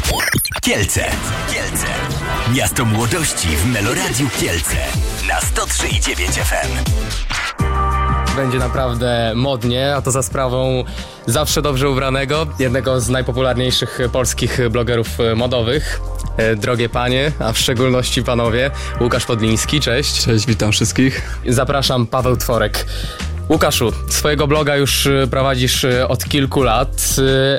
Kielce. Miasto młodości w Meloradiu Kielce na 103,9 FM. Będzie naprawdę modnie, a to za sprawą zawsze dobrze ubranego, jednego z najpopularniejszych polskich blogerów modowych. Drogie panie, a w szczególności panowie, Łukasz Podliński, cześć. Cześć, witam wszystkich. Zapraszam, Paweł Tworek. Łukaszu, swojego bloga już prowadzisz od kilku lat,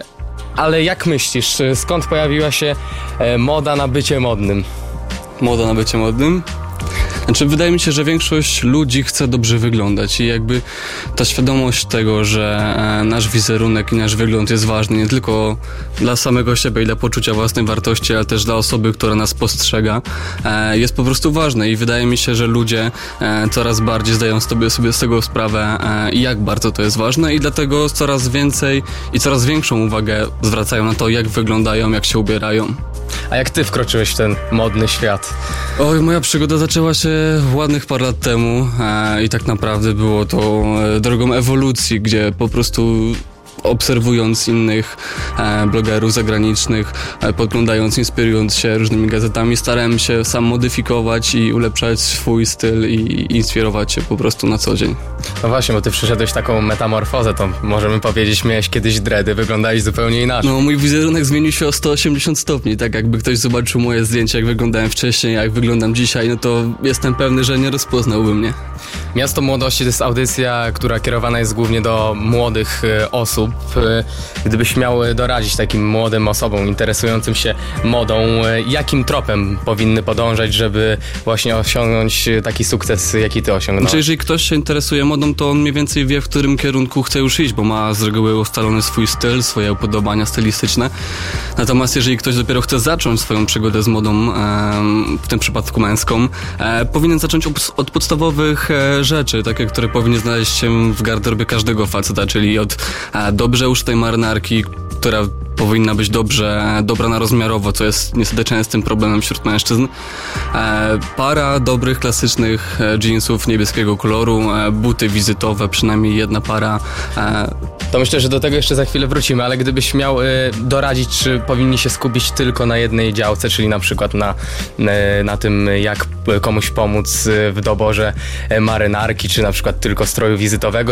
ale jak myślisz, skąd pojawiła się moda na bycie modnym? Moda na bycie modnym? Znaczy, wydaje mi się, że większość ludzi chce dobrze wyglądać i jakby ta świadomość tego, że nasz wizerunek i nasz wygląd jest ważny nie tylko dla samego siebie i dla poczucia własnej wartości, ale też dla osoby, która nas postrzega, jest po prostu ważne i wydaje mi się, że ludzie coraz bardziej zdają sobie z tego sprawę, jak bardzo to jest ważne i dlatego coraz więcej i coraz większą uwagę zwracają na to, jak wyglądają, jak się ubierają. A jak ty wkroczyłeś w ten modny świat? Oj, moja przygoda zaczęła się ładnych parę lat temu i tak naprawdę było to drogą ewolucji, gdzie po prostu obserwując innych blogerów zagranicznych, podglądając, inspirując się różnymi gazetami, starałem się sam modyfikować i ulepszać swój styl i inspirować się po prostu na co dzień. No właśnie, bo ty przeszedłeś taką metamorfozę, to możemy powiedzieć, miałeś kiedyś dready, wyglądałeś zupełnie inaczej. No, mój wizerunek zmienił się o 180 stopni, tak jakby ktoś zobaczył moje zdjęcia, jak wyglądałem wcześniej, jak wyglądam dzisiaj, no to jestem pewny, że nie rozpoznałby mnie. Miasto Młodości to jest audycja, która kierowana jest głównie do młodych osób. Gdybyś miał doradzić takim młodym osobom interesującym się modą, jakim tropem powinny podążać, żeby właśnie osiągnąć taki sukces, jaki ty osiągnąłeś? Znaczy, jeżeli ktoś się interesuje modą, to on mniej więcej wie, w którym kierunku chce już iść, bo ma z reguły ustalony swój styl, swoje upodobania stylistyczne. Natomiast jeżeli ktoś dopiero chce zacząć swoją przygodę z modą, w tym przypadku męską, powinien zacząć od podstawowych rzeczy, takie, które powinny znaleźć się w garderobie każdego faceta, czyli od dobrze użytej marynarki, która powinna być dobrana rozmiarowo, co jest niestety częstym problemem wśród mężczyzn. Para dobrych, klasycznych jeansów niebieskiego koloru, buty wizytowe, przynajmniej jedna para. To myślę, że do tego jeszcze za chwilę wrócimy, ale gdybyś miał doradzić, czy powinni się skupić tylko na jednej działce, czyli na przykład na tym, jak komuś pomóc w doborze marynarki, czy na przykład tylko stroju wizytowego,